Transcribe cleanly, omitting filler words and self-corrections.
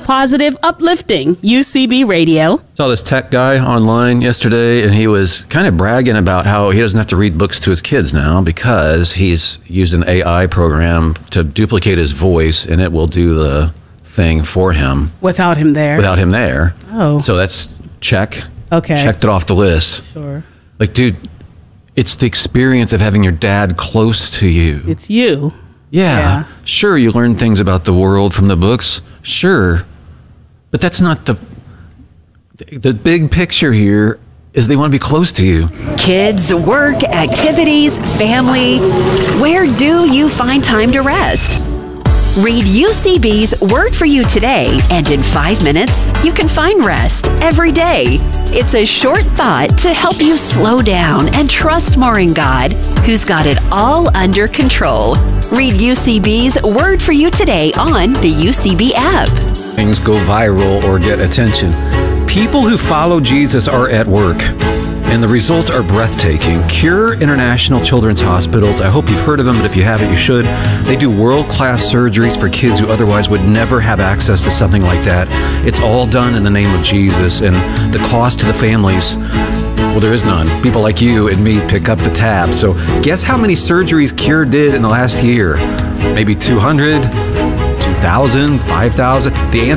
positive, uplifting UCB radio. Saw this tech guy online yesterday, and he was kind of bragging about how he doesn't have to read books to his kids now because he's used an AI program to duplicate his voice, and it will do the thing for him. Without him there? Without him there. Oh. So that's check. Okay. Checked it off the list. Sure. Like, dude, it's the experience of having your dad close to you. It's you. Yeah. Sure, you learn things about the world from the books. Sure. But that's not the big picture here is they want to be close to you. Kids, work, activities, family. Where do you find time to rest? Read UCB's Word for You Today, and in 5 minutes, you can find rest every day. It's a short thought to help you slow down and trust more in God, who's got it all under control. Read UCB's Word for You Today on the UCB app. Things go viral or get attention. People who follow Jesus are at work, and the results are breathtaking. Cure International Children's Hospitals. I hope you've heard of them, but if you haven't, you should. They do world-class surgeries for kids who otherwise would never have access to something like that. It's all done in the name of Jesus, and the cost to the families, well, there is none. People like you and me pick up the tab. So guess how many surgeries Cure did in the last year? Maybe 200, 2,000, 5,000? The answer